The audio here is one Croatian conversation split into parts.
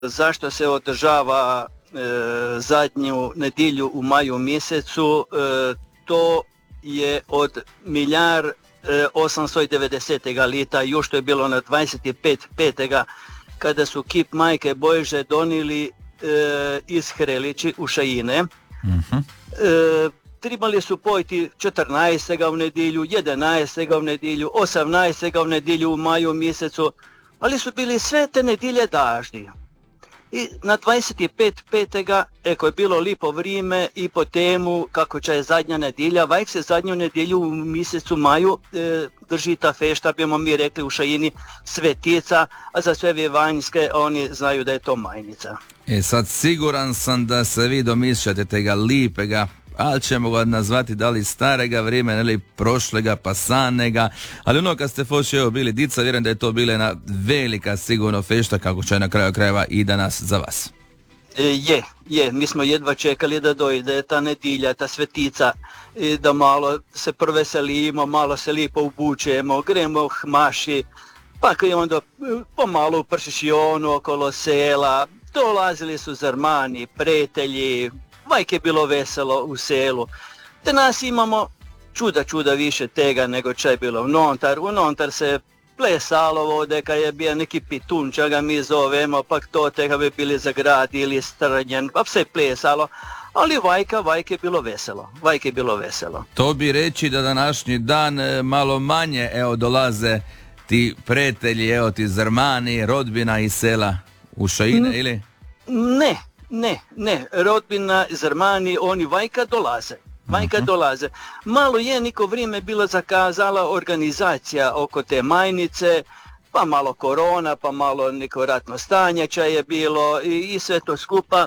zašto se održava zadnju nedjelju u maju mjesecu, to je od 1890. lita, još to je bilo na 25.5. kada su kip Majke Božje donijeli iz Hrelići u Šajine. Trebali su pojiti 14. u nedjelju, 11. u nedjelju, 18. u nedjelju u maju mjesecu, ali su bili sve te nedjelje daždi. I na 25.5. eko je bilo lipo vrijeme i po temu kako će je zadnja nedjelja, vajk se zadnju nedjelju u mjesecu maju drži ta fešta, bimo mi rekli u Šajini, Svetica, a za sve Vivanjske oni znaju da je to Majnica. Sad siguran sam da se vi domišljate tega lipega, ali ćemo ga nazvati da li starega vremena ili prošlega, pasanega, ali ono kad ste foši bili dica, vjerujem da je to bila jedna velika sigurno fešta, kako će na kraju krajeva i danas za vas. Mi smo jedva čekali da dojde ta nedjelja, ta Svetica, i da malo se proveselimo, malo se lipo obučemo, gremo u Hmaši, pa i onda pomalo u Pršišionu okolo sela, dolazili su Zermani, prijatelji, vajke je bilo veselo u selu. Te nas imamo čuda više tega nego če je bilo u Nontar se plesalo vode, kad je bio neki pitun, če ga mi zovemo, pak to tega bi bili zagradili, strnjen, pa se je plesalo, ali vajke je bilo veselo. To bi reći da današnji dan malo manje, dolaze ti prijatelji, ti Zermani, rodbina iz sela u Šajine, ili? Ne, rodbina, Zermani, oni vajka dolaze. Malo je niko vrijeme bilo zakazala organizacija oko te Majnice, pa malo korona, pa malo neko ratno stanje je bilo i sve to skupa.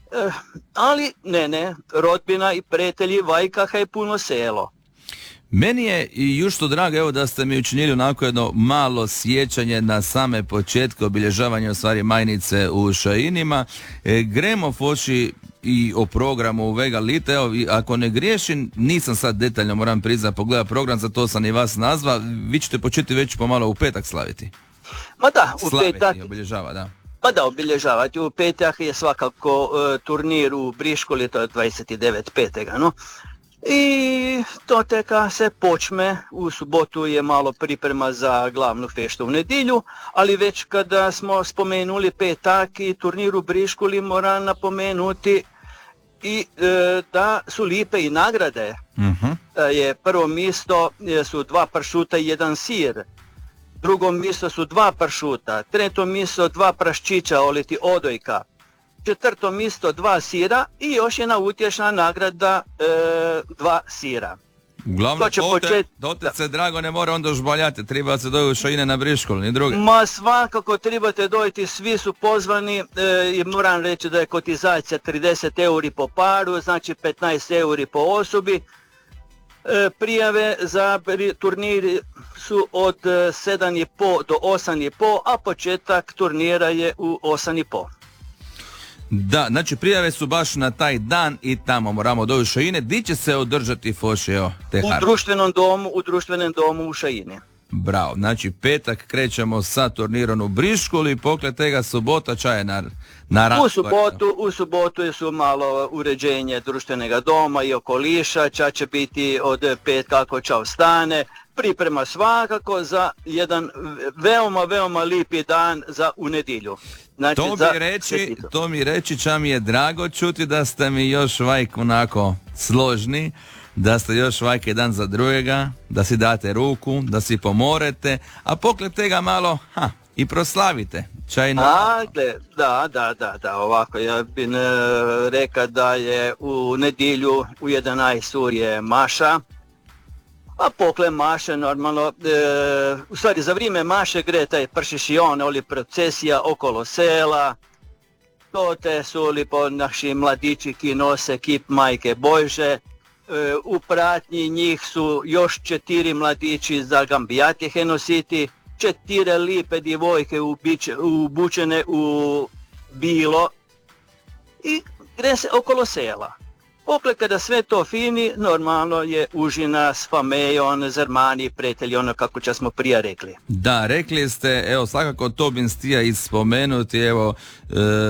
Ali ne, rodbina i prijatelji vajkaha je puno selo. Meni je i još to drago da ste mi učinili onako jedno malo sjećanje na same početke obilježavanja stvari Majnice u Šajinima. Gremo foši i o programu u Vega Lita. Ako ne griješim, nisam sad detaljno moram priznati pogledati program, zato sam i vas nazva. Vi ćete početi već pomalo u petak slaviti. Ma da, u petak. Obilježava, da. Pa da, obilježavati. U petak je svakako turnir u Briškoli, to je 29.5. no? I to teka se počme, u subotu je malo priprema za glavnu feštu u nedjelju, ali već kada smo spomenuli petak i turnir u Briškuli, moram napomenuti i da su lipe i nagrade. Je prvo mjesto su 2 pršuta i 1 sir, drugo mjesto su 2 pršuta, treće mjesto 2 praščića oliti odojka, četvrto mjesto 2 sira i još jedna utješna nagrada 2 sira. Uglavnom, dote se drago ne mora onda žbaljati, treba se dojeti u Šajine na Briškolu, ni druge. Ma svakako trebate dojeti, svi su pozvani i moram reći da je kotizacija 30 euri po paru, znači 15 euri po osobi. Prijave za turnir su od 7,5 do 8,5, a početak turnira je u 8,5. Da, znači prijave su baš na taj dan i tamo moramo doći u Šajine. Di će se održati foše te harbe? U društvenom domu u Šajini. Bravo, znači petak krećemo sa turnirom u Briškuli, poklje tega subota čaje na U subotu su malo uređenje društvenog doma i okoliša, će biti od petka kako će ostane, priprema svakako za jedan veoma lipi dan za u nedjelju. Znači, to mi reći ča mi je drago čuti da ste mi još vajk onako složni, da ste još vajk jedan za drugega, da si date ruku, da si pomorete, a poklep tega malo i proslavite. Da, ovako, ja bih rekao da je u nedjelju u 11 ur je maša, a pokle maše normalno, u stvari za vrijeme maše gre taj pršišion, ali procesija okolo sela, to te su lipo naši mladići ki nose kip Majke Božje, u pratnji njih su još 4 mladići za gambijatjehe nositi, 4 lipe djevojke obučene u bilo i gre se okolo sela. Pokle kada sve to fini, normalno je užina s famejom, zermani, prijatelji, ono kako će smo prije rekli. Da, rekli ste, evo svakako to bin stija ispomenuti, evo